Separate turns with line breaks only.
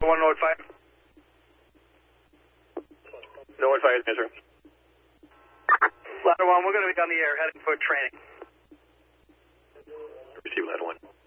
115. No 15 is answer.
Ladder 1, we're going to be on the air heading for training.
Receive ladder 1.